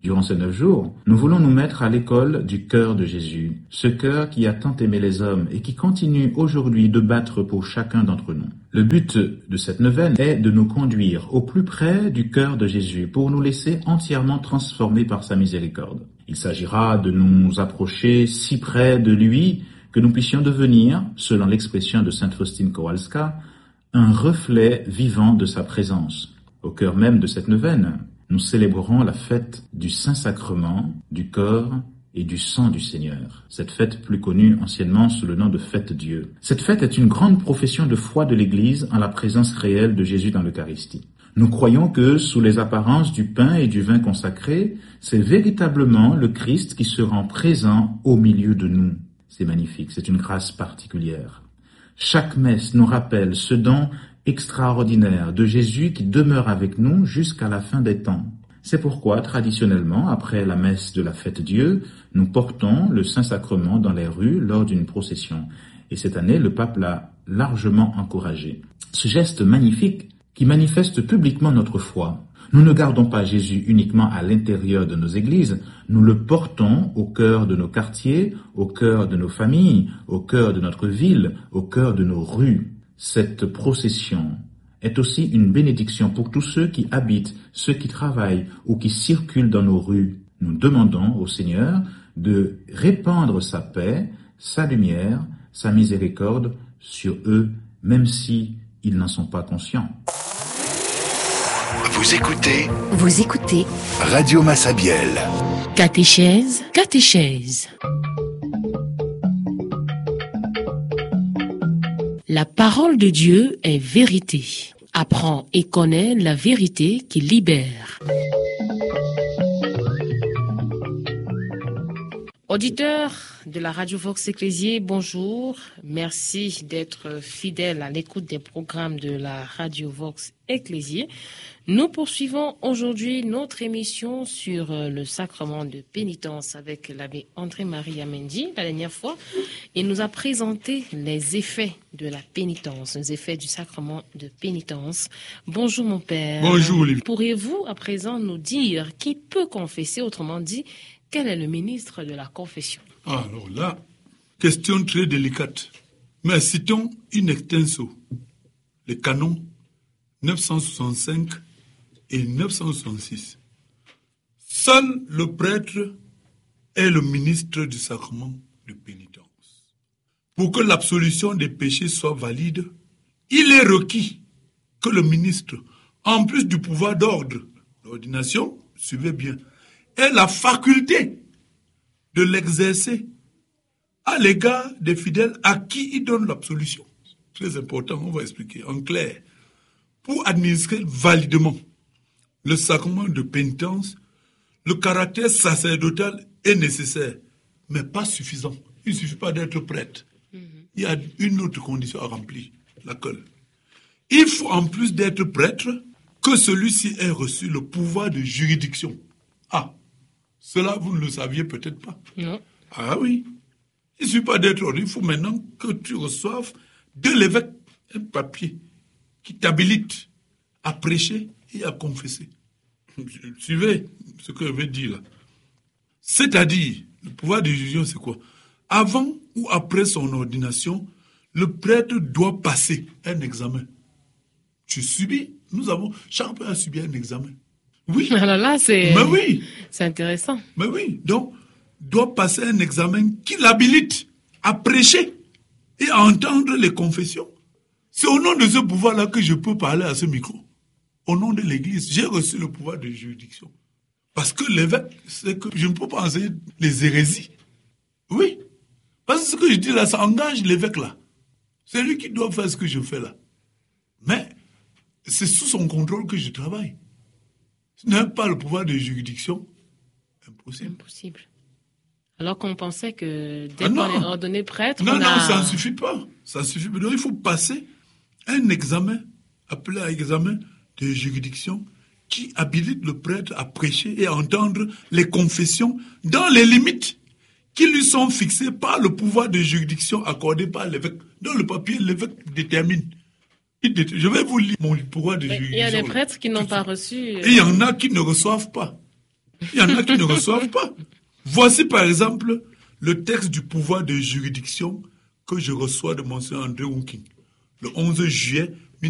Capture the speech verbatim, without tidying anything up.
Durant ces neuf jours, nous voulons nous mettre à l'école du cœur de Jésus, ce cœur qui a tant aimé les hommes et qui continue aujourd'hui de battre pour chacun d'entre nous. Le but de cette neuvaine est de nous conduire au plus près du cœur de Jésus pour nous laisser entièrement transformer par sa miséricorde. Il s'agira de nous approcher si près de lui que nous puissions devenir, selon l'expression de sainte Faustine Kowalska, un reflet vivant de sa présence. Au cœur même de cette neuvaine, nous célébrerons la fête du Saint-Sacrement, du corps et du sang du Seigneur. Cette fête plus connue anciennement sous le nom de fête Dieu. Cette fête est une grande profession de foi de l'Église en la présence réelle de Jésus dans l'Eucharistie. Nous croyons que, sous les apparences du pain et du vin consacrés, c'est véritablement le Christ qui se rend présent au milieu de nous. C'est magnifique, c'est une grâce particulière. Chaque messe nous rappelle ce don extraordinaire de Jésus qui demeure avec nous jusqu'à la fin des temps. C'est pourquoi, traditionnellement, après la messe de la fête Dieu, nous portons le Saint-Sacrement dans les rues lors d'une procession. Et cette année, le pape l'a largement encouragé. Ce geste magnifique qui manifeste publiquement notre foi. Nous ne gardons pas Jésus uniquement à l'intérieur de nos églises, nous le portons au cœur de nos quartiers, au cœur de nos familles, au cœur de notre ville, au cœur de nos rues. Cette procession est aussi une bénédiction pour tous ceux qui habitent, ceux qui travaillent ou qui circulent dans nos rues. Nous demandons au Seigneur de répandre sa paix, sa lumière, sa miséricorde sur eux, même si ils n'en sont pas conscients. Vous écoutez Vous écoutez Radio Massabielle. Catéchèse, catéchèse. La parole de Dieu est vérité. Apprends et connais la vérité qui libère. Auditeurs de la Radio Vox Ecclésiae, bonjour. Merci d'être fidèles à l'écoute des programmes de la Radio Vox Ecclésiae. Nous poursuivons aujourd'hui notre émission sur le sacrement de pénitence avec l'abbé André-Marie Amendi. La dernière fois, il nous a présenté les effets de la pénitence, les effets du sacrement de pénitence. Bonjour mon père. Bonjour Olivier. Pourriez-vous à présent nous dire qui peut confesser, autrement dit, quel est le ministre de la confession? Alors là, question très délicate. Mais citons in extenso les canons neuf cent soixante-cinq et neuf cent soixante-six. Seul le prêtre est le ministre du sacrement de pénitence. Pour que l'absolution des péchés soit valide, il est requis que le ministre, en plus du pouvoir d'ordre, l'ordination, suivez bien, ait la faculté de l'exercer à l'égard des fidèles à qui il donne l'absolution. Très important, on va expliquer en clair. Pour administrer validement le sacrement de pénitence, le caractère sacerdotal est nécessaire, mais pas suffisant. Il ne suffit pas d'être prêtre. Mm-hmm. Il y a une autre condition à remplir, laquelle il faut en plus d'être prêtre que celui-ci ait reçu le pouvoir de juridiction. Ah, cela vous ne le saviez peut-être pas. Non. Ah oui. Il ne suffit pas d'être ordre. Il faut maintenant que tu reçoives de l'évêque un papier qui t'habilite à prêcher et à confesser. Suivez ce que je vais dire là. C'est-à-dire, le pouvoir de juridiction, c'est quoi? Avant ou après son ordination, le prêtre doit passer un examen. Tu subis, nous avons, chaque prêtre a subi un examen. Oui. Alors là, c'est, Mais oui. c'est intéressant. Mais oui, donc, doit passer un examen qui l'habilite à prêcher et à entendre les confessions. C'est au nom de ce pouvoir-là que je peux parler à ce micro. Au nom de l'Église, j'ai reçu le pouvoir de juridiction. Parce que l'évêque, c'est que je ne peux pas enseigner les hérésies. Oui. Parce que ce que je dis là, ça engage l'évêque là. C'est lui qui doit faire ce que je fais là. Mais c'est sous son contrôle que je travaille. Ce n'est pas le pouvoir de juridiction. Impossible. Impossible. Alors qu'on pensait que dès Ah qu'on non. est ordonné prêtre, Non, on non, a... ça ne suffit pas. Ça ne suffit pas. Donc, il faut passer un examen, appelé un examen de juridiction, qui habilite le prêtre à prêcher et à entendre les confessions dans les limites qui lui sont fixées par le pouvoir de juridiction accordé par l'évêque. Dans le papier, l'évêque détermine. Il dé- Je vais vous lire mon pouvoir de Mais juridiction. il y a des là. prêtres qui n'ont pas reçu... euh, Et il y en a qui ne reçoivent pas. Il y en a qui ne reçoivent pas. Voici par exemple le texte du pouvoir de juridiction que je reçois de Monseigneur André Unking, le onze juillet